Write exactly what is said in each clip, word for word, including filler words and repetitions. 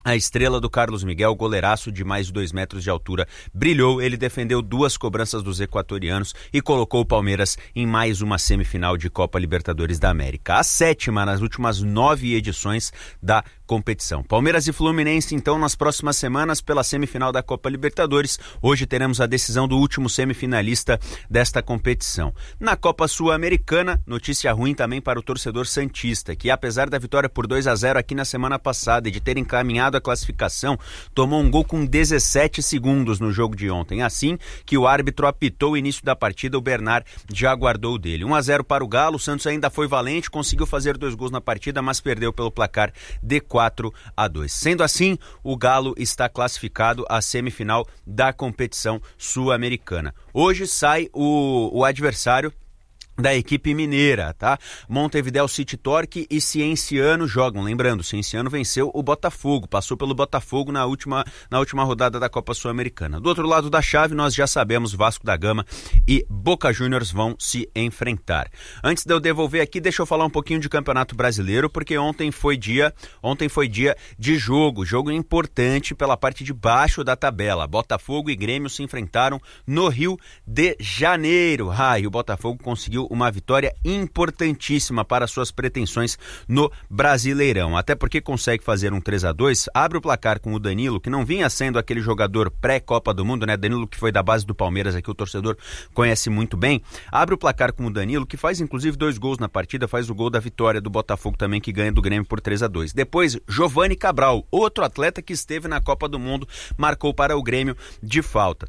A estrela do Carlos Miguel, goleiraço de mais de dois metros de altura, brilhou. Ele defendeu duas cobranças dos equatorianos e colocou o Palmeiras em mais uma semifinal de Copa Libertadores da América. A sétima nas últimas nove edições da competição. Palmeiras e Fluminense, então, nas próximas semanas pela semifinal da Copa Libertadores. Hoje teremos a decisão do último semifinalista desta competição. Na Copa Sul-Americana, notícia ruim também para o torcedor santista, que apesar da vitória por dois a zero aqui na semana passada e de ter encaminhado a classificação, tomou um gol com dezessete segundos no jogo de ontem. Assim que o árbitro apitou o início da partida, o Bernard já aguardou dele. um a zero para o Galo, o Santos ainda foi valente, conseguiu fazer dois gols na partida, mas perdeu pelo placar de quatro a dois. Sendo assim, o Galo está classificado à semifinal da competição sul-americana. Hoje sai o, o adversário da equipe mineira, tá? Montevideo City Torque e Cienciano jogam. Lembrando, Cienciano venceu o Botafogo, passou pelo Botafogo na última, na última rodada da Copa Sul-Americana. Do outro lado da chave, nós já sabemos, Vasco da Gama e Boca Juniors vão se enfrentar. Antes de eu devolver aqui, deixa eu falar um pouquinho de Campeonato Brasileiro, porque ontem foi dia, ontem foi dia de jogo, jogo importante pela parte de baixo da tabela. Botafogo e Grêmio se enfrentaram no Rio de Janeiro. Ah, e o Botafogo conseguiu uma vitória importantíssima para suas pretensões no Brasileirão, até porque consegue fazer um três a dois, abre o placar com o Danilo, que não vinha sendo aquele jogador pré-Copa do Mundo, né? Danilo, que foi da base do Palmeiras, aqui o torcedor conhece muito bem, abre o placar com o Danilo, que faz inclusive dois gols na partida, faz o gol da vitória do Botafogo também, que ganha do Grêmio por três a dois. Depois, Giovani Cabral, outro atleta que esteve na Copa do Mundo, marcou para o Grêmio de falta.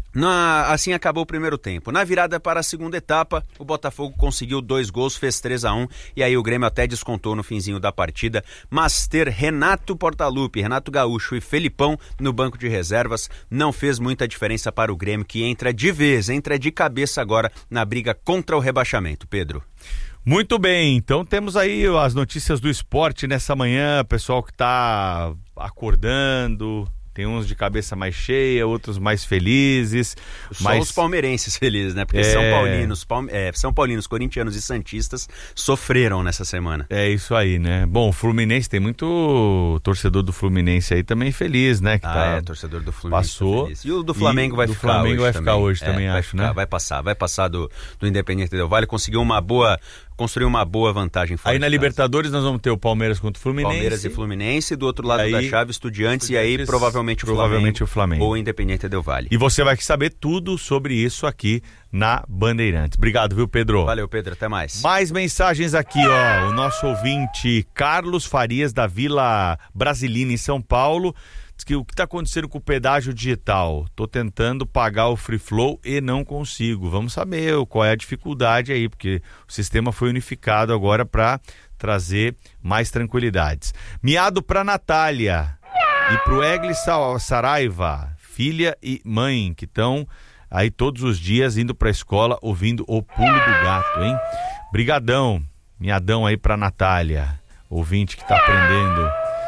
Na, assim acabou o primeiro tempo. Na virada para a segunda etapa, o Botafogo conseguiu dois gols, fez três a um, e aí o Grêmio até descontou no finzinho da partida, mas ter Renato Portaluppi, Renato Gaúcho e Felipão no banco de reservas não fez muita diferença para o Grêmio, que entra de vez, entra de cabeça agora na briga contra o rebaixamento. Pedro. Muito bem, então temos aí as notícias do esporte nessa manhã, pessoal que está acordando. Tem uns de cabeça mais cheia, outros mais felizes. Só mas... os palmeirenses felizes, né? Porque é... São Paulinos, Palme... é, São Paulinos, corintianos e santistas sofreram nessa semana. É isso aí, né? Bom, o Fluminense, tem muito torcedor do Fluminense aí também feliz, né? Que ah, tá... é, torcedor do Fluminense passou. Tá e o do Flamengo e vai do ficar Flamengo hoje vai também. ficar hoje é, também, vai acho, ficar, né? Vai passar, vai passar do, do Independente Del Valle, conseguiu uma boa... construiu uma boa vantagem fora aí na Libertadores nós vamos ter o Palmeiras contra o Fluminense. Palmeiras e Fluminense, do outro lado aí, da chave, Estudiantes, e aí provavelmente o provavelmente Flamengo, o Flamengo ou o Independente Del Valle. E você vai saber tudo sobre isso aqui na Bandeirantes. Obrigado, viu, Pedro? Valeu, Pedro, até mais. Mais mensagens aqui, ó. O nosso ouvinte Carlos Farias, da Vila Brasilina, em São Paulo, diz que o que está acontecendo com o pedágio digital? Tô tentando pagar o Free Flow e não consigo. Vamos saber qual é a dificuldade aí, porque o sistema foi unificado agora para trazer mais tranquilidades. Miado para Natália e pro Egli Saraiva, filha e mãe, que estão aí todos os dias indo para a escola ouvindo o Pulo do Gato, hein? Brigadão, miadão aí para Natália, ouvinte que está aprendendo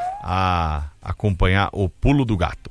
a acompanhar o Pulo do Gato.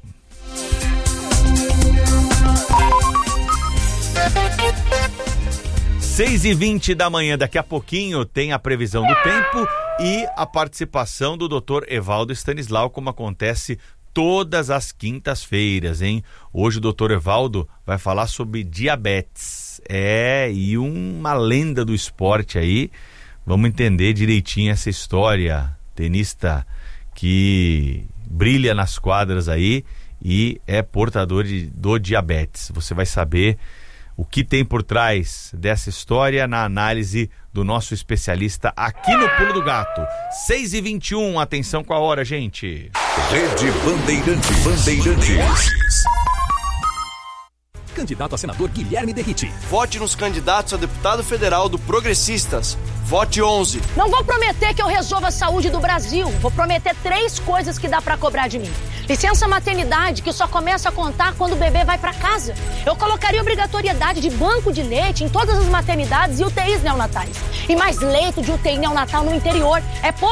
seis e vinte da manhã, daqui a pouquinho tem a previsão do tempo e a participação do doutor Evaldo Stanislau, como acontece todas as quintas-feiras, hein? Hoje o doutor Evaldo vai falar sobre diabetes. É, e uma lenda do esporte aí. Vamos entender direitinho essa história. Tenista que brilha nas quadras aí e é portador de, do diabetes. Você vai saber o que tem por trás dessa história na análise do nosso especialista aqui no Pulo do Gato. seis e vinte e um, atenção com a hora, gente. Rede Bandeirantes. Bandeirantes. Candidato a senador Guilherme Derriti. Vote nos candidatos a deputado federal do Progressistas. Vote onze. Não vou prometer que eu resolva a saúde do Brasil. Vou prometer três coisas que dá pra cobrar de mim. Licença maternidade, que só começa a contar quando o bebê vai pra casa. Eu colocaria obrigatoriedade de banco de leite em todas as maternidades e U T Is neonatais. E mais leito de U T I neonatal no interior. É pouco?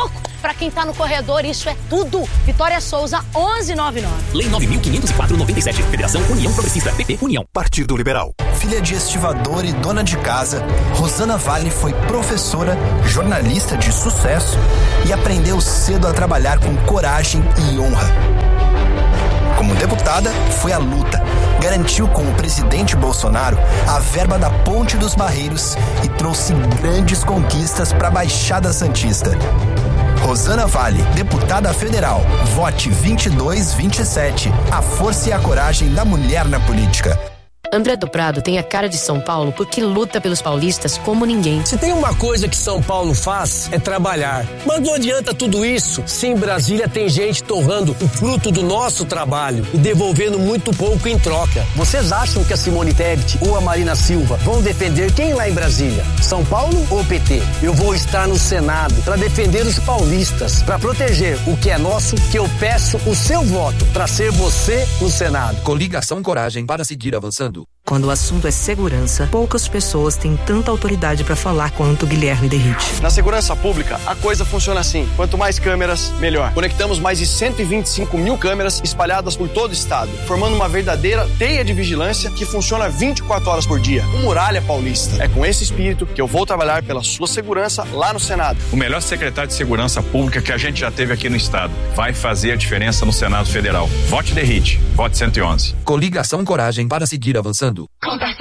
pra quem tá no corredor, isso é tudo. Vitória Souza, onze noventa e nove. Lei nove mil quinhentos e quatro, noventa e sete. Federação União Progressista. P P União. Partido Liberal. Filha de estivador e dona de casa, Rosana Vale foi professora, jornalista de sucesso e aprendeu cedo a trabalhar com coragem e honra. Como deputada, foi à luta, garantiu com o presidente Bolsonaro a verba da Ponte dos Barreiros e trouxe grandes conquistas para a Baixada Santista. Rosana Vale, deputada federal, vote vinte e dois vinte e sete. A força e a coragem da mulher na política. André do Prado tem a cara de São Paulo porque luta pelos paulistas como ninguém. Se tem uma coisa que São Paulo faz, é trabalhar. Mas não adianta tudo isso se em Brasília tem gente torrando o fruto do nosso trabalho e devolvendo muito pouco em troca. Vocês acham que a Simone Tebet ou a Marina Silva vão defender quem lá em Brasília? São Paulo ou P T? Eu vou estar no Senado para defender os paulistas, para proteger o que é nosso, que eu peço o seu voto para ser você no Senado. Coligação Coragem para seguir avançando. Quando o assunto é segurança, poucas pessoas têm tanta autoridade para falar quanto Guilherme Derrite. Na segurança pública, a coisa funciona assim. Quanto mais câmeras, melhor. Conectamos mais de cento e vinte e cinco mil câmeras espalhadas por todo o estado, formando uma verdadeira teia de vigilância que funciona vinte e quatro horas por dia. O Muralha Paulista. É com esse espírito que eu vou trabalhar pela sua segurança lá no Senado. O melhor secretário de segurança pública que a gente já teve aqui no estado. Vai fazer a diferença no Senado Federal. Vote Derrite. Vote cento e onze. Coligação Coragem para seguir avançando. Contato